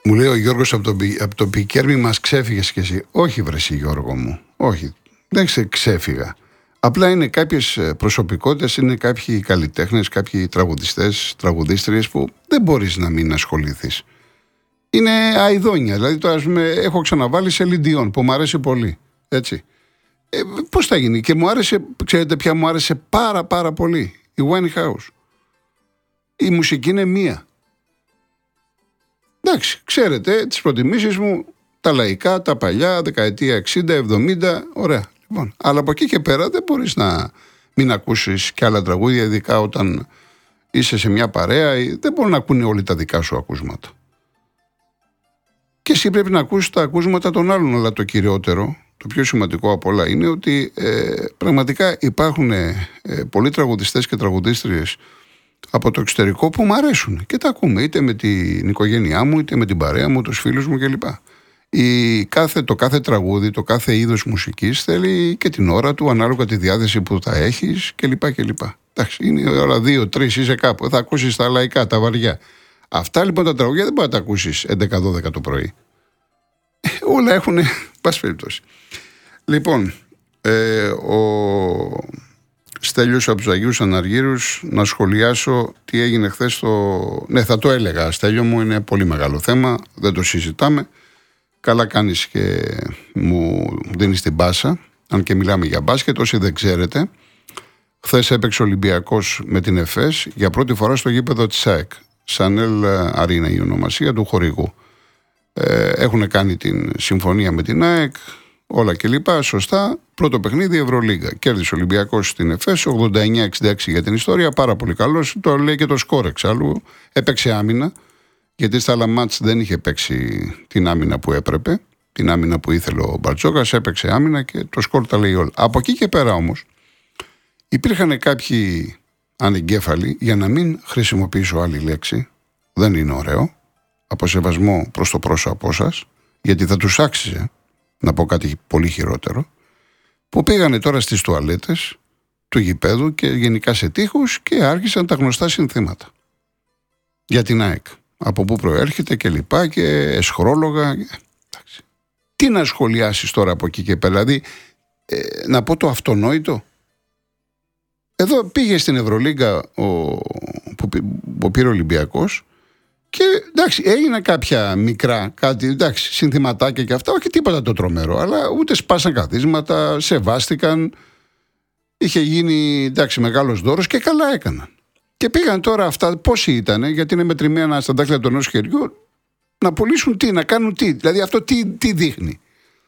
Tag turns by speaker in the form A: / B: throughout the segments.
A: Μου λέει ο Γιώργος από το Πικέρμι, μας ξέφυγες κι εσύ. Όχι βρε εσύ Γιώργο μου, όχι, δεν ξέφυγα. Απλά είναι κάποιες προσωπικότητες, είναι κάποιοι καλλιτέχνες, κάποιοι τραγουδιστές, τραγουδίστριες που δεν μπορείς να μην ασχοληθείς. Είναι αηδόνια, δηλαδή τώρα έχω ξαναβάλει σε Λιντιόν που μου αρέσει πολύ, έτσι. Πώς θα γίνει, και μου άρεσε, ξέρετε ποια μου άρεσε πάρα πολύ, η Winehouse. Η μουσική είναι μία. Εντάξει, ξέρετε τις προτιμήσεις μου, τα λαϊκά, τα παλιά, δεκαετία 60, 70, ωραία. Λοιπόν, αλλά από εκεί και πέρα δεν μπορείς να μην ακούσεις και άλλα τραγούδια, ειδικά όταν είσαι σε μια παρέα, δεν μπορούν να ακούνε όλοι τα δικά σου ακούσματα. Και εσύ πρέπει να ακούσεις τα ακούσματα των άλλων, αλλά το κυριότερο, το πιο σημαντικό απ' όλα είναι ότι πραγματικά υπάρχουν πολλοί τραγουδιστές και τραγουδίστριες από το εξωτερικό που μου αρέσουν και τα ακούμε, είτε με την οικογένειά μου, είτε με την παρέα μου, τους φίλους μου κλπ. Το κάθε τραγούδι, το κάθε είδος μουσικής θέλει και την ώρα του, ανάλογα τη διάθεση που θα έχεις κλπ. Εντάξει, είναι η ώρα 2-3, είσαι κάπου, θα ακούσεις τα λαϊκά, τα βαριά. Αυτά λοιπόν τα τραγούδια δεν μπορεί να τα ακούσεις 11-12 το πρωί. Όλα έχουν, πάση περιπτώσει. Λοιπόν, ο Στέλιος από τους Αγίους Αναργύρους, να σχολιάσω τι έγινε χθες Ναι, θα το έλεγα, Στέλιο μου, είναι πολύ μεγάλο θέμα, δεν το συζητάμε. Καλά κάνεις και μου δίνεις την πάσα, αν και μιλάμε για μπάσκετ. Όσοι δεν ξέρετε, χθες έπαιξε ο Ολυμπιακός με την ΕΦΕΣ για πρώτη φορά στο γήπεδο της ΑΕΚ. Σανέλ Αρίνα η ονομασία του χορηγού. Έχουν κάνει την συμφωνία με την ΑΕΚ, όλα κλπ. Σωστά. Πρώτο παιχνίδι Ευρωλίγκα. Κέρδισε ο Ολυμπιακός στην ΕΦΕΣ 89-66 για την ιστορία. Πάρα πολύ καλός. Το λέει και το σκόρ εξάλλου. Έπαιξε άμυνα. Γιατί στα άλλα μάτς δεν είχε παίξει την άμυνα που έπρεπε. Την άμυνα που ήθελε ο Μπαρτζόκας. Έπαιξε άμυνα και το σκόρ τα λέει όλα. Από εκεί και πέρα όμως υπήρχαν κάποιοι ανεγκέφαλοι, για να μην χρησιμοποιήσω άλλη λέξη, δεν είναι ωραίο, από σεβασμό προς το πρόσωπό σας, γιατί θα τους άξιζε να πω κάτι πολύ χειρότερο, που πήγανε τώρα στις τουαλέτες του γηπέδου και γενικά σε τοίχους και άρχισαν τα γνωστά συνθήματα για την ΑΕΚ. Από πού προέρχεται και λοιπά και εσχρόλογα. Τι να σχολιάσεις τώρα από εκεί και πέρα, δηλαδή να πω το αυτονόητο. Εδώ πήγε στην Ευρωλίγκα που πήρε ο Ολυμπιακός και εντάξει, έγιναν κάποια μικρά, εντάξει, συνθηματάκια και αυτά, όχι τίποτα το τρομερό, αλλά ούτε σπάσαν καθίσματα, σεβάστηκαν, είχε γίνει εντάξει μεγάλος δώρος και καλά έκαναν. Και πήγαν τώρα αυτά, πόσοι ήτανε, γιατί είναι μετρημένα στα δάχτυλα του ενός χεριού, να πουλήσουν τι, να κάνουν τι, δηλαδή αυτό τι δείχνει.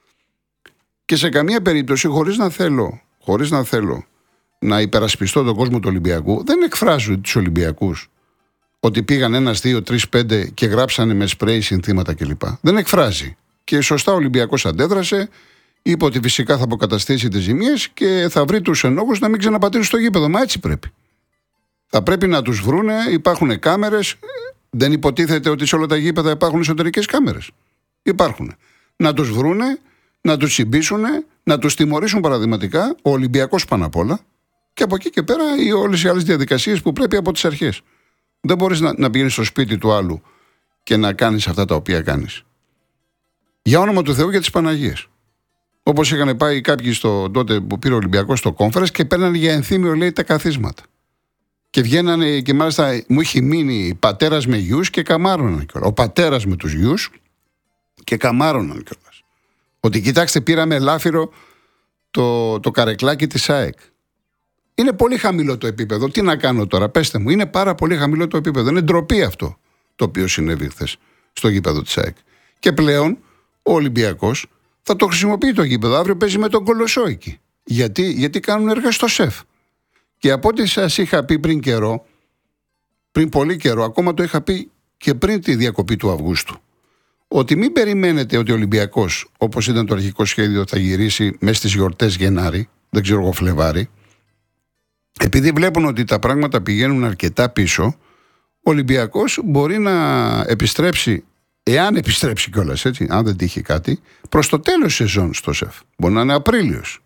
A: Και σε καμία περίπτωση, χωρίς να θέλω να υπερασπιστώ τον κόσμο του Ολυμπιακού, δεν εκφράζω τους Ολυμπιακούς ότι πήγαν 1, 2, 3, 5 και γράψανε με σπρέι συνθήματα κλπ. Δεν εκφράζει. Και σωστά ο Ολυμπιακός αντέδρασε, είπε ότι φυσικά θα αποκαταστήσει τις ζημίες και θα βρει τους ενόχους να μην ξαναπατήσουν στο γήπεδο. Μα έτσι πρέπει. Θα πρέπει να τους βρούνε, υπάρχουν κάμερες. Δεν υποτίθεται ότι σε όλα τα γήπεδα υπάρχουν εσωτερικές κάμερες. Υπάρχουν. Να τους βρούνε, να τους συμπίσουν, να τους τιμωρήσουν παραδειγματικά, ο Ολυμπιακός πάνω απ' όλα, και από εκεί και πέρα όλες οι άλλες διαδικασίες που πρέπει από τις αρχές. Δεν μπορείς να πηγαίνεις στο σπίτι του άλλου και να κάνεις αυτά τα οποία κάνεις. Για όνομα του Θεού, για τις Παναγίες. Όπως είχαν πάει κάποιοι τότε που πήρε ο Ολυμπιακός στο conference και παίρνανε για ενθύμιο, λέει, τα καθίσματα. Και βγαίνανε και μάλιστα μου είχε μείνει πατέρας με γιους και καμάρωναν κιόλας. Ο πατέρας με τους γιους και καμάρωναν κιόλας. Ότι κοιτάξτε, πήραμε ελάφυρο το καρεκλάκι της ΑΕΚ. Είναι πολύ χαμηλό το επίπεδο. Τι να κάνω τώρα, πέστε μου. Είναι πάρα πολύ χαμηλό το επίπεδο. Είναι ντροπή αυτό το οποίο συνέβη χθες στο γήπεδο της ΑΕΚ. Και πλέον ο Ολυμπιακός θα το χρησιμοποιεί το γήπεδο. Αύριο παίζει με τον Κολοσσό εκεί. Γιατί κάνουν έργα στο ΣΕΦ. Και από ό,τι σας είχα πει πριν πολύ καιρό, ακόμα το είχα πει και πριν τη διακοπή του Αυγούστου, ότι μην περιμένετε ότι ο Ολυμπιακός, όπως ήταν το αρχικό σχέδιο, θα γυρίσει μέσα στις γιορτές Γενάρη, δεν ξέρω εγώ Φλεβάρη. Επειδή βλέπουν ότι τα πράγματα πηγαίνουν αρκετά πίσω, ο Ολυμπιακός μπορεί να επιστρέψει, εάν επιστρέψει κιόλας, έτσι, αν δεν τύχει κάτι, προς το τέλος της σεζόν στο ΣΕΦ. Μπορεί να είναι Απρίλιος.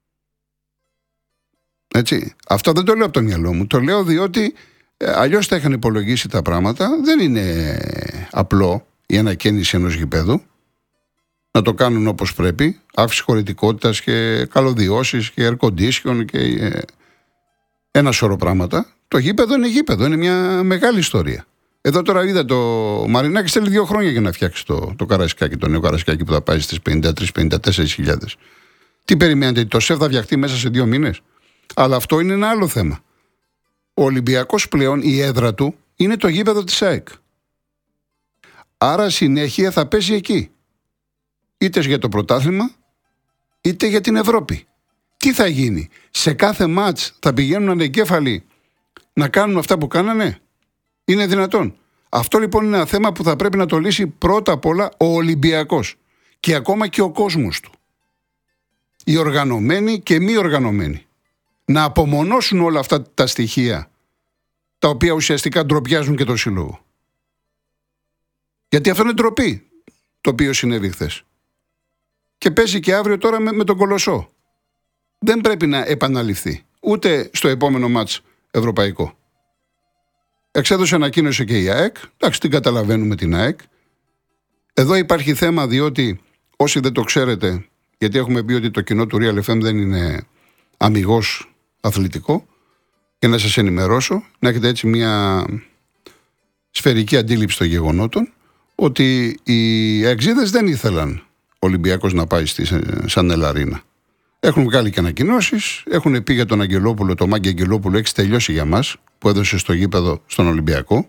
A: Έτσι. Αυτό δεν το λέω από το μυαλό μου. Το λέω διότι αλλιώς τα είχαν υπολογίσει τα πράγματα. Δεν είναι απλό. η ανακαίνιση ενός γηπέδου, να το κάνουν όπως πρέπει, αύξηση χωρητικότητας και καλωδιώσεις και air condition και ένα σωρό πράγματα. Το γήπεδο είναι γήπεδο, είναι μια μεγάλη ιστορία. Εδώ τώρα είδα το Μαρινάκη θέλει 2 χρόνια για να φτιάξει το Καραϊσκάκι, το νέο Καραϊσκάκι που θα πάει στις 53-54 χιλιάδες. Τι περιμένετε, το ΣΕΦ θα φτιαχτεί μέσα σε 2 μήνες? Αλλά αυτό είναι ένα άλλο θέμα. Ο Ολυμπιακός πλέον, η έδρα του είναι το γήπεδο της ΑΕΚ. Άρα συνέχεια θα παίζει εκεί. Είτε για το πρωτάθλημα, είτε για την Ευρώπη. Τι θα γίνει? Σε κάθε μάτς θα πηγαίνουν ανεγκέφαλοι να κάνουν αυτά που κάνανε? Είναι δυνατόν? Αυτό λοιπόν είναι ένα θέμα που θα πρέπει να το λύσει πρώτα απ' όλα ο Ολυμπιακός. Και ακόμα και ο κόσμος του. Οι οργανωμένοι και μη οργανωμένοι. Να απομονώσουν όλα αυτά τα στοιχεία, τα οποία ουσιαστικά ντροπιάζουν και το σύλλογο. Γιατί αυτό είναι ντροπή, το οποίο συνέβη χθες. Και παίζει και αύριο τώρα με τον Κολοσσό. Δεν πρέπει να επαναληφθεί ούτε στο επόμενο μάτς ευρωπαϊκό. Εξέδωσε ανακοίνωση και η ΑΕΚ. Εντάξει, την καταλαβαίνουμε την ΑΕΚ. Εδώ υπάρχει θέμα, διότι όσοι δεν το ξέρετε, γιατί έχουμε πει ότι το κοινό του Real FM δεν είναι αμιγώς αθλητικό, για να σας ενημερώσω, να έχετε έτσι μια σφαιρική αντίληψη των γεγονότων, ότι οι αεξίδες δεν ήθελαν ο Ολυμπιακός να πάει στη Σανέλ Αρίνα. Έχουν βγάλει και ανακοινώσεις, έχουν πει για τον Αγγελόπουλο, το Μάγκη Αγγελόπουλο έχει τελειώσει για μας, που έδωσε στο γήπεδο στον Ολυμπιακό.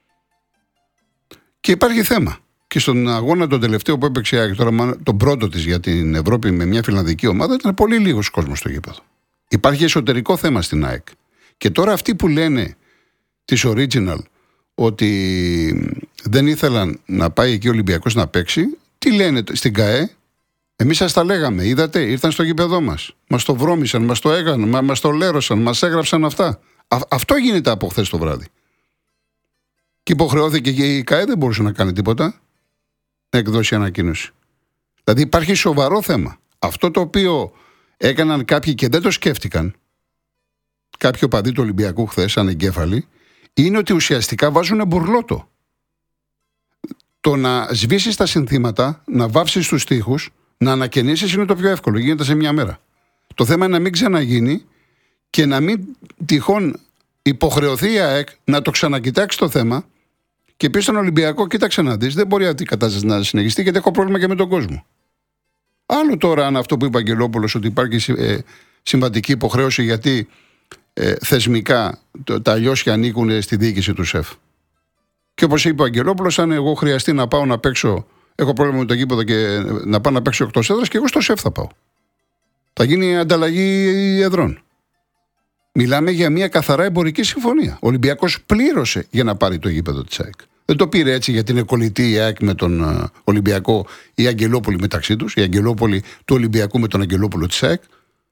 A: Και υπάρχει θέμα. Και στον αγώνα τον τελευταίο που έπαιξε η ΑΕΚ, τώρα τον πρώτο της για την Ευρώπη με μια φιλανδική ομάδα, ήταν πολύ λίγος κόσμος στο γήπεδο. Υπάρχει εσωτερικό θέμα στην ΑΕΚ. Και τώρα αυτοί που λένε της Original ότι δεν ήθελαν να πάει εκεί ο Ολυμπιακός να παίξει, τι λένε στην ΚΑΕ? Εμείς σας τα λέγαμε, είδατε, ήρθαν στο γήπεδό μας. Μας το βρώμισαν, μας το έκαναν, μας το λέρωσαν, μας έγραψαν αυτά. Αυτό γίνεται από χθες το βράδυ. Και υποχρεώθηκε και η ΚΑΕ, δεν μπορούσε να κάνει τίποτα, να εκδώσει ανακοίνωση. Δηλαδή υπάρχει σοβαρό θέμα. Αυτό το οποίο έκαναν κάποιοι και δεν το σκέφτηκαν, κάποιοι οπαδοί του Ολυμπιακού χθες, ανεγκέφαλοι, είναι ότι ουσιαστικά βάζουν μπουρλότο. Το να σβήσεις τα συνθήματα, να βάψεις τους τοίχους, να ανακαινήσεις είναι το πιο εύκολο. Γίνεται σε μια μέρα. Το θέμα είναι να μην ξαναγίνει και να μην τυχόν υποχρεωθεί η ΑΕΚ να το ξανακοιτάξει το θέμα και πει στον Ολυμπιακό: κοίταξε να δεις, δεν μπορεί αυτή η κατάσταση να συνεχιστεί γιατί έχω πρόβλημα και με τον κόσμο. Άλλο τώρα αν αυτό που είπε ο Αγγελόπουλος, ότι υπάρχει συμβατική υποχρέωση γιατί θεσμικά τα αλλιώσια ανήκουν στη διοίκηση του ΣΕΦ. Και όπως είπε ο Αγγελόπουλος, αν εγώ χρειαστεί να πάω να παίξω, έχω πρόβλημα με το γήπεδο και να πάω να παίξω εκτός έδρας, και εγώ στο ΣΕΦ θα πάω. Θα γίνει ανταλλαγή εδρών. Μιλάμε για μια καθαρά εμπορική συμφωνία. Ο Ολυμπιακός πλήρωσε για να πάρει το γήπεδο της ΑΕΚ. Δεν το πήρε έτσι γιατί είναι κολλητή η ΑΕΚ με τον Ολυμπιακό, οι Αγγελόπουλοι μεταξύ τους, οι Αγγελόπουλοι του Ολυμπιακού με τον Αγγελόπουλο της ΑΕΚ.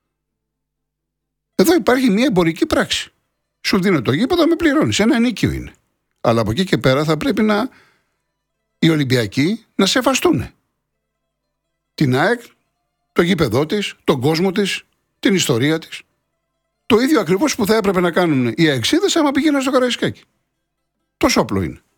A: Εδώ υπάρχει μια εμπορική πράξη. Σου δίνω το γήπεδο, με πληρώνεις. Ένα ενίκιο είναι. Αλλά από εκεί και πέρα θα πρέπει οι Ολυμπιακοί να σεβαστούν την ΑΕΚ, το γήπεδό της, τον κόσμο της, την ιστορία της. Το ίδιο ακριβώς που θα έπρεπε να κάνουν οι αεξίδες άμα πηγαίνουν στο Καραϊσκάκι. Τόσο απλό είναι.